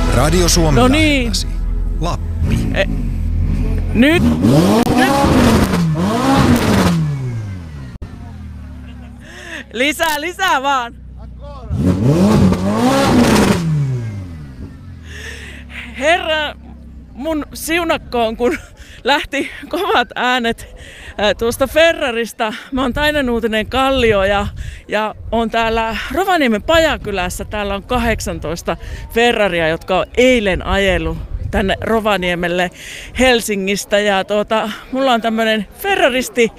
Radio Suomi No niin. lähettäsi. Lappi. Nyt. Lisää vaan. Herra, mun siunakkoon, kun lähti kovat äänet tuosta Ferrarista. Mä oon Tainen Uutinen Kallio ja on täällä Rovaniemen Pajakylässä. Täällä on 18 Ferraria, jotka on eilen ajellut tänne Rovaniemelle Helsingistä. Ja mulla on tämmönen ferraristi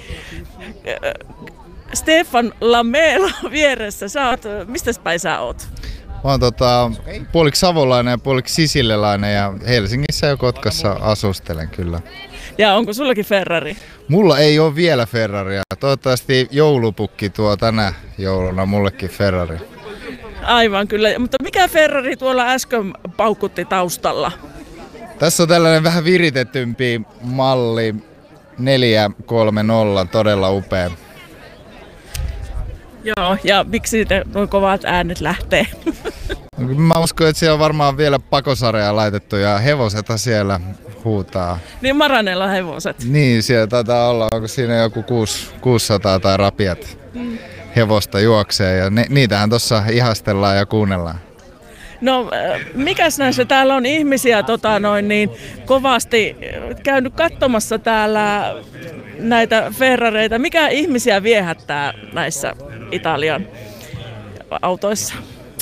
Stefan Lamela vieressä. Mistäs päin sä oot? Mä oon puoliksi savolainen ja puoliksi sisillelainen ja Helsingissä ja Kotkassa asustelen kyllä. Ja onko sullakin Ferrari? Mulla ei ole vielä Ferraria. Toivottavasti joulupukki tuo tänä jouluna mullekin Ferrari. Aivan kyllä. Mutta mikä Ferrari tuolla äsken paukutti taustalla? Tässä on tällainen vähän viritetympi malli 430, todella upea. Joo, ja miksi noin kovat äänet lähtee? Mä uskon, että siellä on varmaan vielä pakosarjaa laitettu ja hevosethan siellä huutaa. Niin Maranella hevoset. Niin, siellä taitaa olla, onko siinä joku 600 tai rapiat hevosta juoksee ja niitähän tossa ihastellaan ja kuunnellaan. No, mikäs näissä täällä on ihmisiä kovasti käynyt katsomassa täällä näitä Ferrareita. Mikä ihmisiä viehättää näissä Italian autoissa?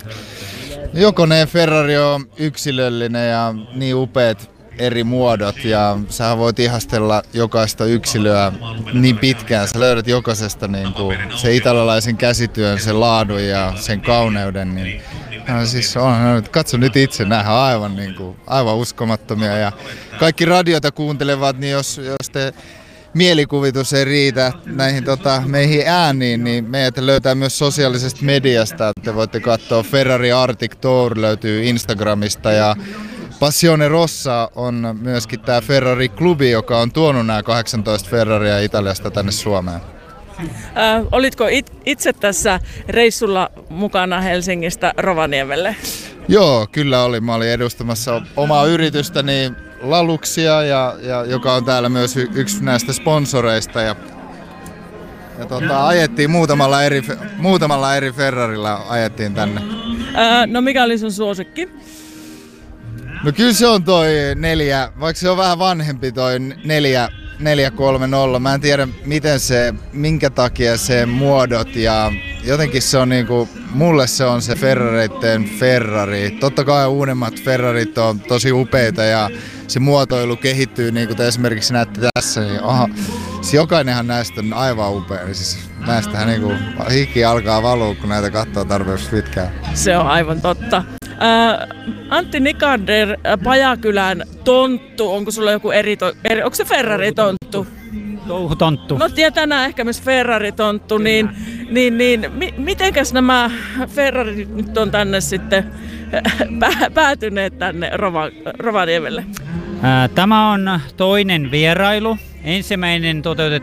Jokainen Ferrari on yksilöllinen ja niin upeat eri muodot ja sä voit ihastella jokaista yksilöä niin pitkään. Sä löydät jokaisesta niin kuin se italialaisen käsityön, sen laadun ja sen kauneuden. Niin, siis katso nyt itse, näähän on aivan uskomattomia. Ja kaikki radiota kuuntelevat, niin jos te mielikuvitus ei riitä näihin meihin ääniin, niin meidät löytää myös sosiaalisesta mediasta. Te voitte katsoa Ferrari Arctic Tour löytyy Instagramista ja Passione Rossa on myöskin tämä Ferrari-klubi, joka on tuonut nämä 18 Ferraria Italiasta tänne Suomeen. Olitko itse tässä reissulla mukana Helsingistä Rovaniemelle? Joo, kyllä oli. Mä olin edustamassa omaa yritystäni Laluksia, joka on täällä myös yksi näistä sponsoreista. Ja ajettiin muutamalla eri Ferrarilla ajettiin tänne. No mikä oli sun suosikki? No kyllä se on toi 4, vaikka se on vähän vanhempi toi 430. Mä en tiedä minkä takia se muodot ja jotenkin se on mulle se on se Ferrareitten Ferrari. Totta kai uudemmat Ferrarit on tosi upeita ja se muotoilu kehittyy niin kuin te esimerkiksi näette tässä. Niin jokainenhan näistä on aivan upea. Siis näistähän hiki alkaa valua, kun näitä katsoo tarpeeksi pitkään. Se on aivan totta. Antti Nikander, Pajakylän tonttu, onko sulla joku onko se Ferrari-tonttu? Touhutonttu. No tänään ehkä myös Ferrari-tonttu, mitenkäs nämä Ferrarit nyt on tänne sitten päätyneet tänne Rovaniemelle? Tämä on toinen vierailu. Ensimmäinen toteutettiin